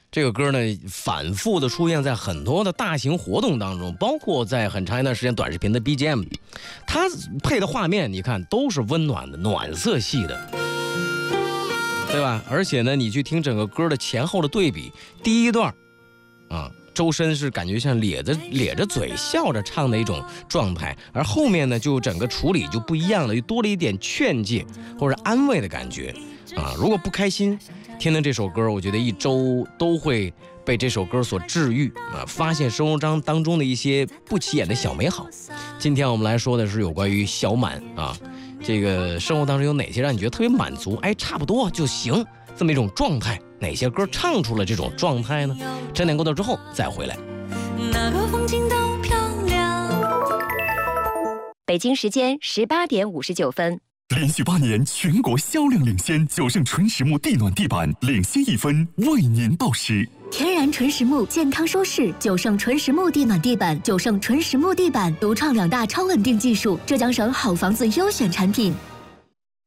这个歌呢，反复的出现在很多的大型活动当中，包括在很长一段时间短视频的 BGM， 它配的画面你看都是温暖的、暖色系的，对吧？而且呢，你去听整个歌的前后的对比，第一段啊，周深是感觉像咧着嘴笑着唱的一种状态，而后面呢，就整个处理就不一样了，又多了一点劝诫或者安慰的感觉啊。如果不开心，听听这首歌，我觉得一周都会被这首歌所治愈啊，发现生活当中的一些不起眼的小美好。今天我们来说的是有关于小满啊，这个生活当中有哪些让你觉得特别满足，哎，差不多就行这么一种状态？哪些歌唱出了这种状态呢？整点过头之后再回来。 哪个风景都漂亮。 北京时间18点59分。 连续8年全国销量领先，9胜纯实木地暖地板领先1分，为您报时。 天然纯实木，健康舒适，9胜纯实木地暖地板，9胜纯实木地板独创2大超稳定技术，浙江省好房子优选产品。